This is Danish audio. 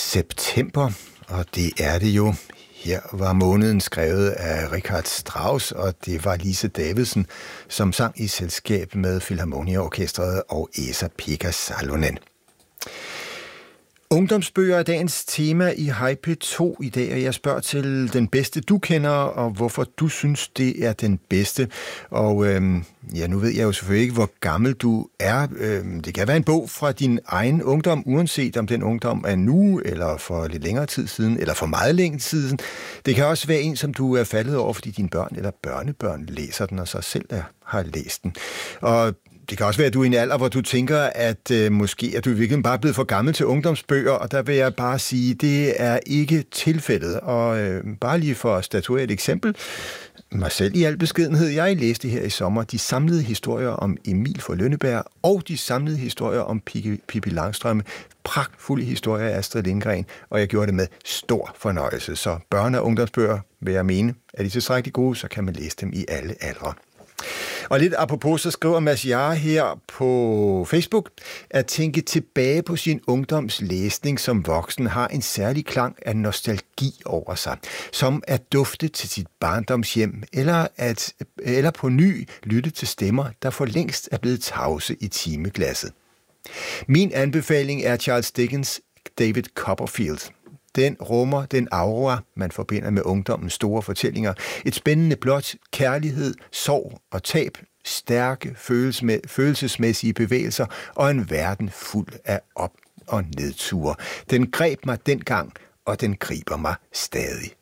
september, og det er det jo. Her var måneden skrevet af Richard Strauss, og det var Lise Davidsen, som sang i selskab med Filharmonia-orkestret og Esa-Pekka Salonen. Ungdomsbøger er dagens tema i Hej P2 i dag, og jeg spørger til den bedste, du kender, og hvorfor du synes, det er den bedste. Og nu ved jeg jo selvfølgelig ikke, hvor gammel du er. Det kan være en bog fra din egen ungdom, uanset om den ungdom er nu, eller for lidt længere tid siden, eller for meget længe siden. Det kan også være en, som du er faldet over, fordi dine børn eller børnebørn læser den, og så selv har læst den. Og det kan også være, at du er i en alder, hvor du tænker, at måske er du virkelig bare blevet for gammel til ungdomsbøger, og der vil jeg bare sige, at det er ikke tilfældet. Og bare lige for at statuere et eksempel, mig selv i al beskedenhed, jeg læste her i sommer de samlede historier om Emil fra Lønneberg og de samlede historier om Pippi Langstrømpe. Pragtfulde historier af Astrid Lindgren, og jeg gjorde det med stor fornøjelse. Så børne- og ungdomsbøger, vil jeg mene, er de tilstrækkeligt gode, så kan man læse dem i alle aldre. Og lidt apropos, så skriver Mads Jare her på Facebook, at tænke tilbage på sin ungdoms læsning som voksen har en særlig klang af nostalgi over sig, som at dufte til sit barndomshjem, eller på ny lytte til stemmer, der for længst er blevet tavse i timeglasset. Min anbefaling er Charles Dickens' David Copperfield. Den rummer den aura, man forbinder med ungdommens store fortællinger. Et spændende blot, kærlighed, sorg og tab, stærke følelsesmæssige bevægelser og en verden fuld af op- og nedture. Den greb mig dengang, og den griber mig stadig.